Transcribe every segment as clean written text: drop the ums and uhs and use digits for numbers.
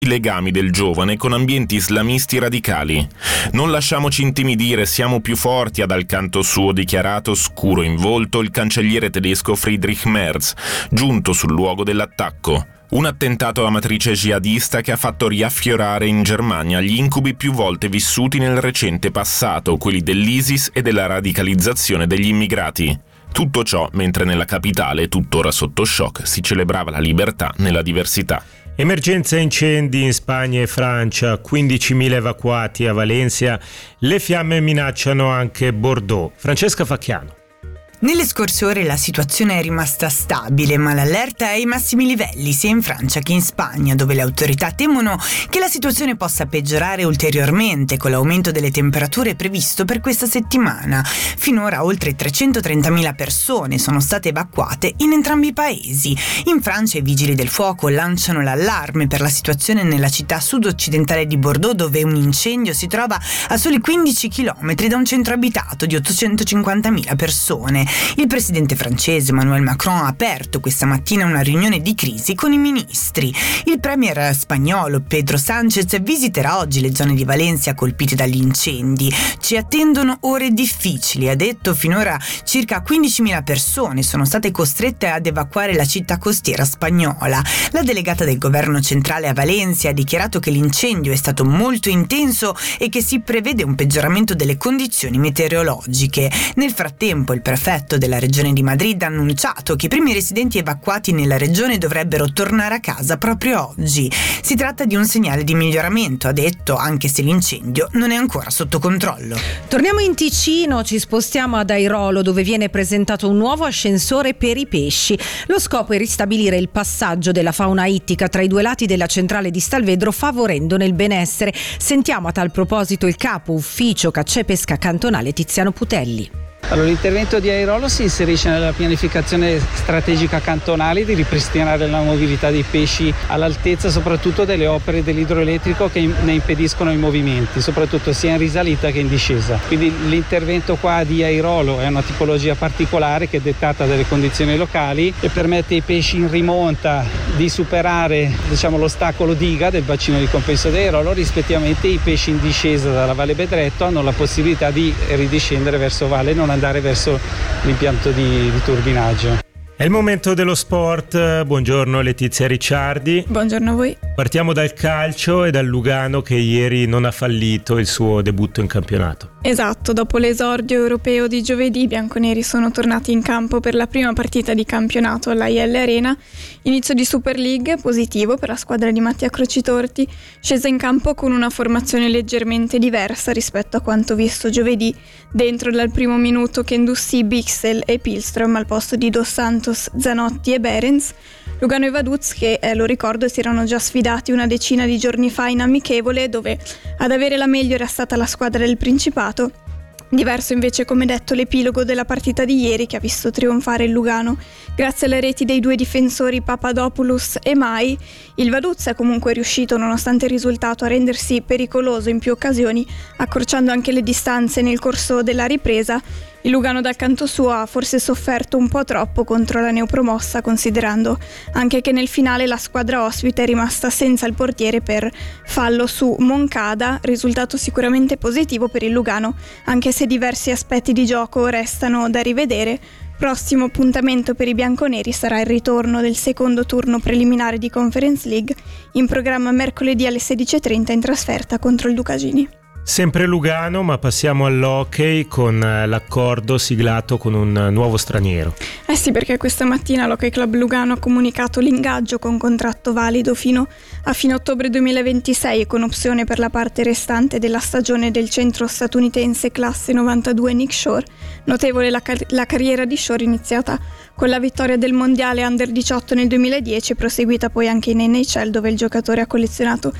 i legami del giovane con ambienti islamisti radicali. Non lasciamoci intimidire, siamo più forti, ha dal canto suo dichiarato scuro in volto il cancelliere tedesco Friedrich Merz, giunto sul luogo dell'attacco. Un attentato a matrice jihadista che ha fatto riaffiorare in Germania gli incubi più volte vissuti nel recente passato, quelli dell'ISIS e della radicalizzazione degli immigrati. Tutto ciò mentre nella capitale, tuttora sotto shock, si celebrava la libertà nella diversità. Emergenza incendi in Spagna e Francia, 15.000 evacuati a Valencia, le fiamme minacciano anche Bordeaux. Francesca Facchiano. Nelle scorse ore la situazione è rimasta stabile, ma l'allerta è ai massimi livelli sia in Francia che in Spagna, dove le autorità temono che la situazione possa peggiorare ulteriormente con l'aumento delle temperature previsto per questa settimana. Finora oltre 330.000 persone sono state evacuate in entrambi i paesi. In Francia i vigili del fuoco lanciano l'allarme per la situazione nella città sud-occidentale di Bordeaux, dove un incendio si trova a soli 15 km da un centro abitato di 850.000 persone. Il presidente francese Emmanuel Macron ha aperto questa mattina una riunione di crisi con i ministri. Il premier spagnolo Pedro Sánchez visiterà oggi le zone di Valencia colpite dagli incendi. Ci attendono ore difficili, ha detto. Finora circa 15.000 persone sono state costrette ad evacuare la città costiera spagnola. La delegata del governo centrale a Valencia ha dichiarato che l'incendio è stato molto intenso e che si prevede un peggioramento delle condizioni meteorologiche. Nel frattempo il prefetto della regione di Madrid ha annunciato che i primi residenti evacuati nella regione dovrebbero tornare a casa proprio oggi. Si tratta di un segnale di miglioramento, ha detto, anche se l'incendio non è ancora sotto controllo. Torniamo in Ticino, ci spostiamo ad Airolo, dove viene presentato un nuovo ascensore per i pesci. Lo scopo è ristabilire il passaggio della fauna ittica tra i due lati della centrale di Stalvedro, favorendone il benessere. Sentiamo a tal proposito il capo ufficio caccia e pesca cantonale Tiziano Putelli. Allora, l'intervento di Airolo si inserisce nella pianificazione strategica cantonale di ripristinare la mobilità dei pesci all'altezza soprattutto delle opere dell'idroelettrico che ne impediscono i movimenti, soprattutto sia in risalita che in discesa. Quindi l'intervento qua di Airolo è una tipologia particolare che è dettata dalle condizioni locali e permette ai pesci in rimonta di superare, l'ostacolo diga del bacino di compenso di Airolo. Rispettivamente i pesci in discesa dalla Valle Bedretto hanno la possibilità di ridiscendere verso valle e non andare verso l'impianto di turbinaggio. È il momento dello sport. Buongiorno Letizia Ricciardi. Buongiorno a voi. Partiamo dal calcio e dal Lugano che ieri non ha fallito il suo debutto in campionato. Esatto, dopo l'esordio europeo di giovedì i bianconeri sono tornati in campo per la prima partita di campionato alla IL Arena. Inizio di Super League positivo per la squadra di Mattia Crocitorti, scesa in campo con una formazione leggermente diversa rispetto a quanto visto giovedì. Dentro dal primo minuto Kendussi, Bixel e Pilström al posto di Dos Santos, Zanotti e Berens. Lugano e Vaduz che, lo ricordo, si erano già sfidati una decina di giorni fa in amichevole, dove ad avere la meglio era stata la squadra del Principato. Diverso invece, come detto, l'epilogo della partita di ieri che ha visto trionfare il Lugano. Grazie alle reti dei due difensori Papadopoulos e Mai, il Vaduz è comunque riuscito, nonostante il risultato, a rendersi pericoloso in più occasioni, accorciando anche le distanze nel corso della ripresa. Il Lugano dal canto suo ha forse sofferto un po' troppo contro la neopromossa, considerando anche che nel finale la squadra ospite è rimasta senza il portiere per fallo su Moncada, risultato sicuramente positivo per il Lugano, anche se diversi aspetti di gioco restano da rivedere. Prossimo appuntamento per i bianconeri sarà il ritorno del secondo turno preliminare di Conference League, in programma mercoledì alle 16:30 in trasferta contro il Ducagini. Sempre Lugano, ma passiamo all'hockey con l'accordo siglato con un nuovo straniero. Sì, perché questa mattina l'Hockey Club Lugano ha comunicato l'ingaggio con contratto valido fino a fine ottobre 2026 e con opzione per la parte restante della stagione del centro statunitense classe 92 Nick Shore. Notevole la carriera di Shore, iniziata con la vittoria del mondiale Under 18 nel 2010 e proseguita poi anche in NHL, dove il giocatore ha collezionato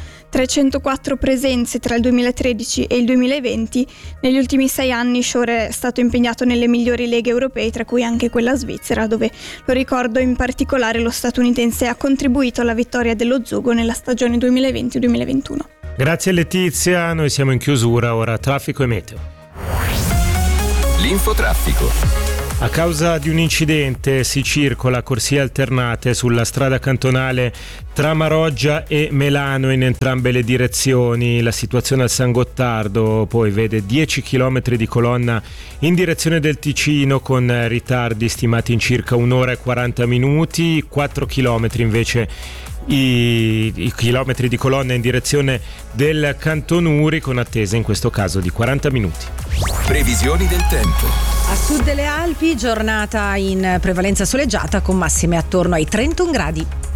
304 presenze tra il 2013 e il 2020. Negli ultimi 6 anni Shore è stato impegnato nelle migliori leghe europee, tra cui anche quella svizzera, dove, lo ricordo, in particolare lo statunitense ha contribuito alla vittoria dello Zugo nella stagione 2020-2021. Grazie Letizia, noi siamo in chiusura, ora traffico e meteo. L'infotraffico. A causa di un incidente si circola a corsie alternate sulla strada cantonale tra Maroggia e Melano in entrambe le direzioni. La situazione al San Gottardo poi vede 10 km di colonna in direzione del Ticino con ritardi stimati in circa 1 ora e 40 minuti, 4 km invece i chilometri di colonna in direzione del Cantonuri con attesa in questo caso di 40 minuti. Previsioni del tempo. A sud delle Alpi giornata in prevalenza soleggiata con massime attorno ai 31 gradi.